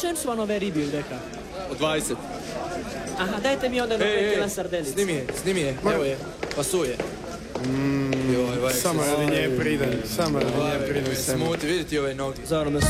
čem su vam ove ribi u deka? Od 20. Aha, dajte mi onda jedno 5 kila sardelica. Snimi je, evo je, pasuje. Samo radi nje pridan, samo radi nje pridan. Smuti, vidite ove noge. Zorno